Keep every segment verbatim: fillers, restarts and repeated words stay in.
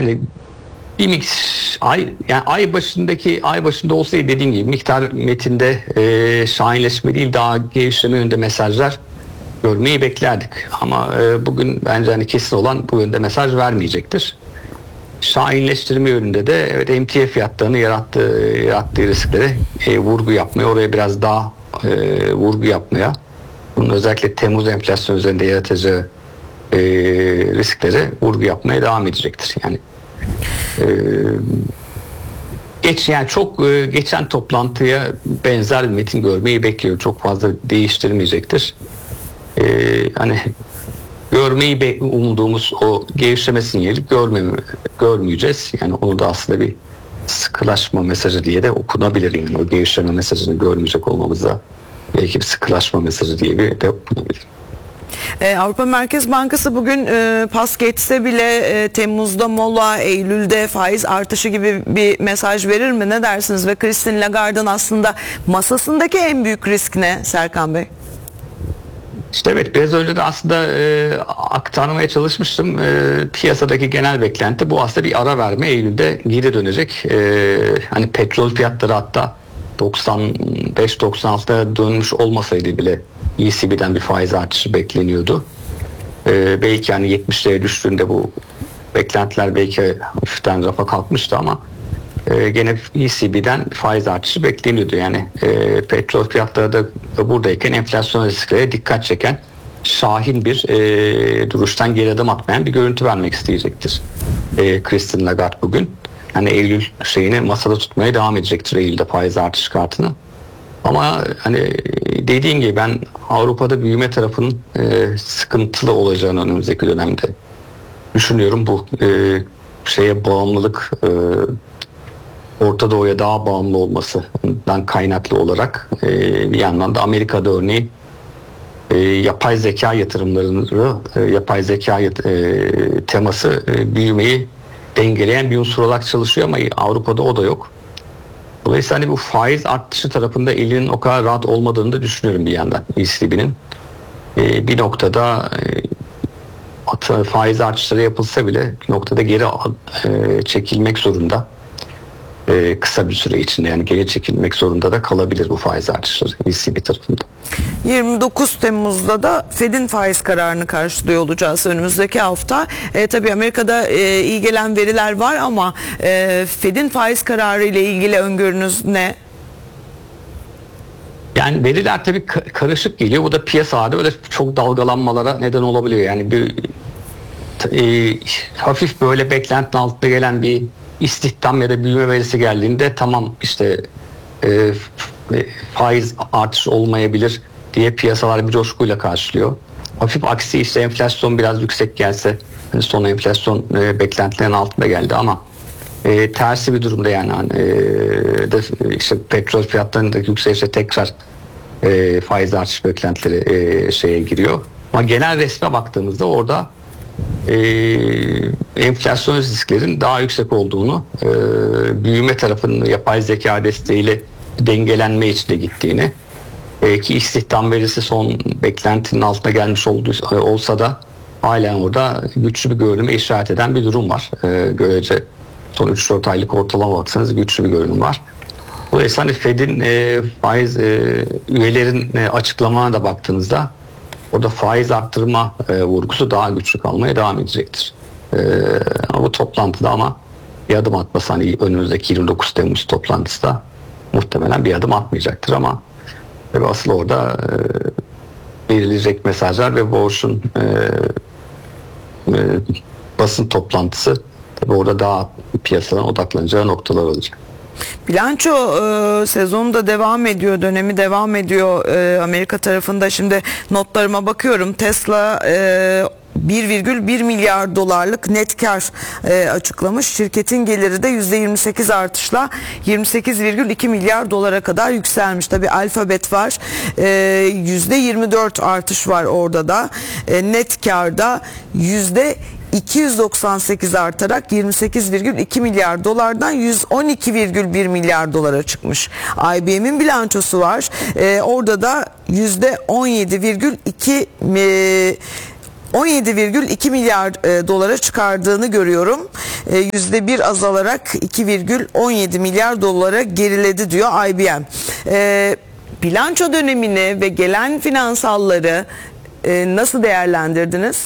yani bir mix ay yani ay başındaki ay başında olsaydı dediğim gibi miktar metinde e, şahinleşme değil daha gevşeme yönünde mesajlar görmeyi beklerdik. Ama e, bugün bence hani kesin olan bu yönde mesaj vermeyecektir. Şahinleştirme yönünde de evet emtia fiyatlarını yarattığı, yarattığı risklere e, vurgu yapmaya, oraya biraz daha e, vurgu yapmaya, bunun özellikle Temmuz enflasyon üzerinde yaratacağı e, risklere vurgu yapmaya devam edecektir. Yani e, geç yani çok e, geçen toplantıya benzer bir metin görmeyi bekliyor. Çok fazla değiştirmeyecektir. E, hani görmeyi be, umduğumuz o gevşeme sinyali görmeme, görmeyeceğiz. Yani onu da aslında bir sıkılaşma mesajı diye de okunabilir. Yani o gevşeme mesajını görmeyecek olmamızda belki bir sıkılaşma mesajı diye bir de okunabilir. Ee, Avrupa Merkez Bankası bugün e, pas geçse bile e, Temmuz'da mola, Eylül'de faiz artışı gibi bir mesaj verir mi? Ne dersiniz? Ve Christine Lagarde'ın aslında masasındaki en büyük risk ne Serkan Bey? İşte evet, biraz önce de aslında e, aktarmaya çalışmıştım. E, piyasadaki genel beklenti bu, aslında bir ara verme, Eylül'de geri dönecek. E, hani petrol fiyatları hatta doksan beş doksan altıya dönmüş olmasaydı bile E C B'den bir faiz artışı bekleniyordu. E, belki hani yetmişlere düştüğünde bu beklentiler belki hafiften rafa kalkmıştı ama e, gene E C B'den faiz artışı bekleniyordu. Yani e, petrol fiyatları da buradayken enflasyon risklere dikkat çeken şahin bir e, duruştan geri adım atmayan bir görüntü vermek isteyecektir e, Christine Lagarde bugün. Hani Eylül şeyini masada tutmaya devam edecektir, Eylül'de faiz artış kartını. Ama hani dediğim gibi ben Avrupa'da büyüme tarafının e, sıkıntılı olacağını önümüzdeki dönemde düşünüyorum. Bu e, şeye bağımlılık, e, Orta Doğu'ya daha bağımlı olmasından kaynaklı olarak e, bir yandan da Amerika'da örneğin e, yapay zeka yatırımları, e, yapay zeka e, teması e, büyümeyi dengeleyen bir unsur olarak çalışıyor ama Avrupa'da o da yok. Dolayısıyla hani bu faiz artışı tarafında elinin o kadar rahat olmadığını da düşünüyorum bir yandan E C B'nin. E, bir noktada e, faiz artışları yapılsa bile bir noktada geri e, çekilmek zorunda. E, kısa bir süre içinde yani geri çekilmek zorunda da kalabilir bu faiz artışları E C B tarafında. yirmi dokuz Temmuz'da da Fed'in faiz kararını karşılıyor olacağız önümüzdeki hafta. E, tabii Amerika'da e, iyi gelen veriler var ama e, Fed'in faiz kararı ile ilgili öngörünüz ne? Yani veriler tabii karışık geliyor. Bu da piyasalarda böyle çok dalgalanmalara neden olabiliyor. Yani bir e, hafif böyle beklentinin altında gelen bir istihdam ya da büyüme verisi geldiğinde tamam işte e, faiz artışı olmayabilir diye piyasalar bir coşkuyla karşılıyor. Hafif aksi işte enflasyon biraz yüksek gelse, hani son enflasyon e, beklentilerin altında geldi ama e, tersi bir durumda yani hani, e, de, işte petrol fiyatlarındaki yükselişe tekrar e, faiz artış beklentileri e, şeye giriyor. Ama genel resme baktığımızda orada e, enflasyon risklerin daha yüksek olduğunu, e, büyüme tarafının yapay zeka desteğiyle dengelenme içinde gittiğini, e, ki istihdam verisi son beklentinin altına gelmiş olduğu, e, olsa da halen orada güçlü bir görünüme işaret eden bir durum var. E, görece son üç dört aylık ortalama baksanız güçlü bir görünüm var. Dolayısıyla hani Fed'in e, faiz e, üyelerin e, açıklamalarına da baktığınızda orada faiz arttırma e, vurgusu daha güçlü kalmaya devam edecektir. E, ama bu toplantıda ama bir adım atması, hani önümüzdeki yirmi dokuz Temmuz toplantısı da muhtemelen bir adım atmayacaktır ama tabii asıl orada e, verilecek mesajlar ve Borç'un e, e, basın toplantısı tabii orada daha piyasadan odaklanacağı noktalar olacak. Bilanço e, sezonu da devam ediyor, dönemi devam ediyor e, Amerika tarafında. Şimdi notlarıma bakıyorum. Tesla e, bir virgül bir milyar dolarlık net kar e, açıklamış. Şirketin geliri de yüzde yirmi sekiz artışla yirmi sekiz virgül iki milyar dolara kadar yükselmiş. Tabii Alphabet var. E, yüzde yirmi dört artış var orada da. E, net karda yüzde iki yüz doksan sekiz artarak yirmi sekiz virgül iki milyar dolardan yüz on iki virgül bir milyar dolara çıkmış. I B M'in bilançosu var. Ee, orada da yüzde on yedi virgül iki on yedi virgül iki milyar e, dolara çıkardığını görüyorum. E, yüzde bir azalarak iki virgül on yedi milyar dolara geriledi diyor I B M. E, bilanço dönemini ve gelen finansalları e, nasıl değerlendirdiniz?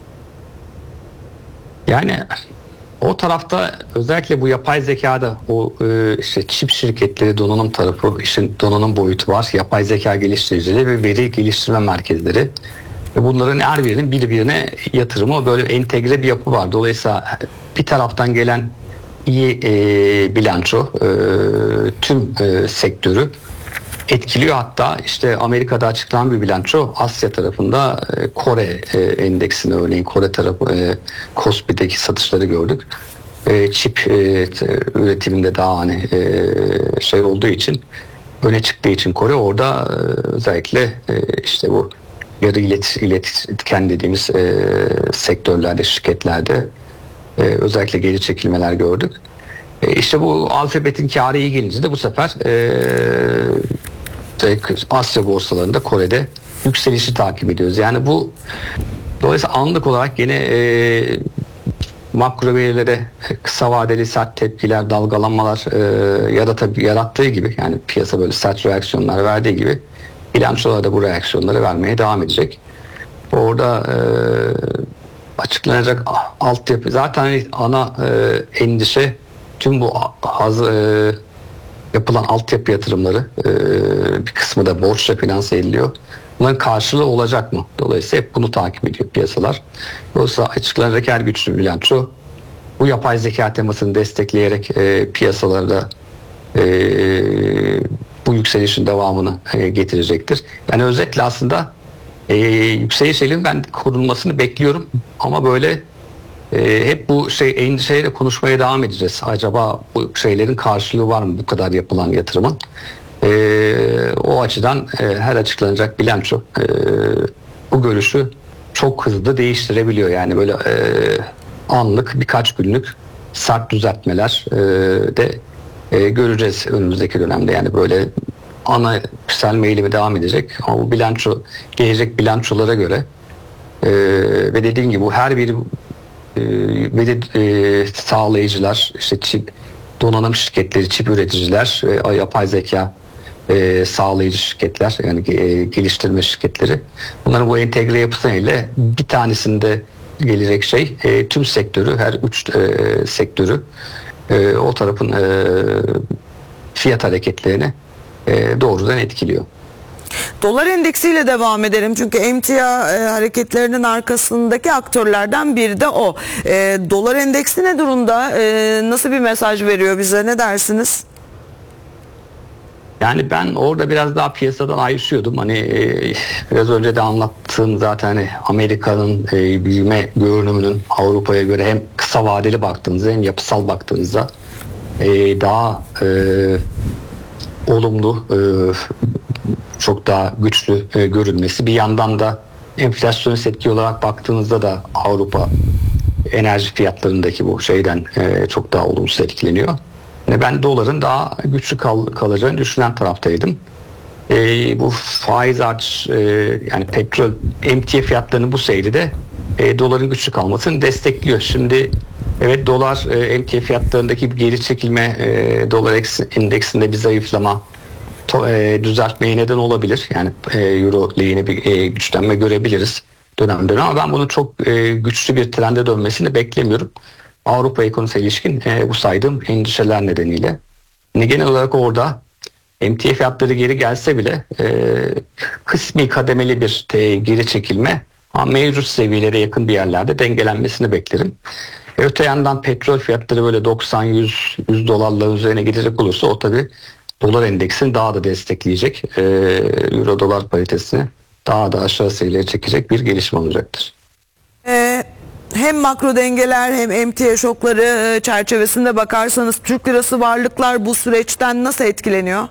Yani o tarafta özellikle bu yapay zekada o e, işte çip şirketleri, donanım tarafı, işin donanım boyutu var. Yapay zeka geliştiricileri ve veri geliştirme merkezleri. Ve bunların her birinin birbirine yatırımı, böyle entegre bir yapı var. Dolayısıyla bir taraftan gelen iyi e, bilanço e, tüm e, sektörü etkiliyor. Hatta işte Amerika'da açıklanan bir bilanço Asya tarafında e, Kore e, endeksinde, örneğin Kore tarafı e, Kospi'deki satışları gördük. E, çip e, üretiminde daha hani e, şey olduğu için, öne çıktığı için Kore orada e, özellikle e, işte bu yarı ilet, iletken dediğimiz e, sektörlerde, şirketlerde e, özellikle geri çekilmeler gördük. E, işte bu Alphabet'in kârı iyi gelince de bu sefer e, Asya borsalarında, Kore'de yükselişi takip ediyoruz. Yani bu dolayısıyla anlık olarak yine e, makro verilere kısa vadeli sert tepkiler, dalgalanmalar e, yarat yarattığı gibi, yani piyasa böyle sert reaksiyonlar verdiği gibi bilançolar da bu reaksiyonları vermeye devam edecek. Orada e, açıklanacak altyapı zaten hani ana e, endişe, tüm bu haz, e, yapılan altyapı yatırımları e, bir kısmı da borçla finanse ediliyor. Bunların karşılığı olacak mı? Dolayısıyla hep bunu takip ediyor piyasalar. Dolayısıyla açıklanacak her güçlü bilanço bu yapay zeka temasını destekleyerek e, piyasalarda e, bu yükselişin devamını e, getirecektir. Yani özetle aslında e, yükseliş elinin ben korunmasını bekliyorum ama böyle e, hep bu şey endişeyle konuşmaya devam edeceğiz. Acaba bu şeylerin karşılığı var mı bu kadar yapılan yatırımın? E, o açıdan e, her açıklanacak bilanço e, bu görüşü çok hızlı değiştirebiliyor. Yani böyle e, anlık birkaç günlük sert düzeltmeler e, de e, göreceğiz önümüzdeki dönemde. Yani böyle ana yükselme eğilimi devam edecek ama bu bilanço, gelecek bilançolara göre e, ve dediğim gibi bu her bir e, ve de e, sağlayıcılar, işte çip donanım şirketleri, çip üreticiler, e, yapay zeka e, sağlayıcı şirketler, yani e, geliştirme şirketleri, bunların bu entegre yapısıyla bir tanesinde gelecek şey e, tüm sektörü, her üç e, sektörü e, o tarafın e, fiyat hareketlerini e, doğrudan etkiliyor. Dolar endeksiyle devam edelim çünkü emtia e, hareketlerinin arkasındaki aktörlerden biri de o. E, dolar endeksi ne durumda? E, nasıl bir mesaj veriyor bize? Ne dersiniz? Yani ben orada biraz daha piyasadan ayrışıyordum. Hani e, biraz önce de anlattığım zaten hani Amerika'nın e, büyüme görünümünün Avrupa'ya göre hem kısa vadeli baktığınızda hem yapısal baktığınızda e, daha e, olumlu, e, çok daha güçlü e, görünmesi. Bir yandan da enflasyonist etki olarak baktığınızda da Avrupa enerji fiyatlarındaki bu şeyden e, çok daha olumsuz etkileniyor. Yani ben doların daha güçlü kal, kalacağını düşünen taraftaydım. E, bu faiz artış, e, yani petrol emtia fiyatlarının bu seyri de e, doların güçlü kalmasını destekliyor. Şimdi evet, dolar e, emtia fiyatlarındaki bir geri çekilme, e, dolar endeksinde bir zayıflama, to, e, düzeltmeye neden olabilir. Yani e, euro lehine bir e, güçlenme görebiliriz dönem dönem ama ben bunun çok e, güçlü bir trende dönmesini beklemiyorum. Avrupa ekonomisine ilişkin e, bu saydığım endişeler nedeniyle. Yani genel olarak orada emtia fiyatları geri gelse bile e, kısmi kademeli bir e, geri çekilme ama mevcut seviyelere yakın bir yerlerde dengelenmesini beklerim. E, öte yandan petrol fiyatları böyle doksan yüz dolarların üzerine gidecek olursa o tabi dolar endeksini daha da destekleyecek. E, Euro dolar paritesini daha da aşağı seviyelere çekecek bir gelişme olacaktır. Ee, hem makro dengeler hem emtia şokları çerçevesinde bakarsanız Türk lirası varlıklar bu süreçten nasıl etkileniyor?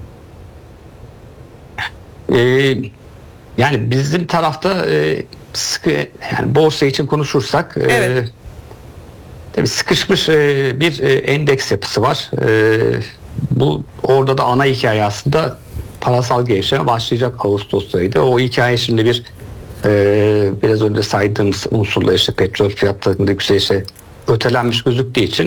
Ee, yani bizim tarafta e, sıkı, yani borsa için konuşursak evet. e, tabii sıkışmış e, bir e, endeks yapısı var. E, bu orada da ana hikaye aslında parasal gevşeme başlayacak Ağustos ayıydı. O hikaye şimdi bir Ee, biraz önce saydığımız unsurlar işte petrol fiyatlarında yükselişe ötelenmiş gözüktüğü için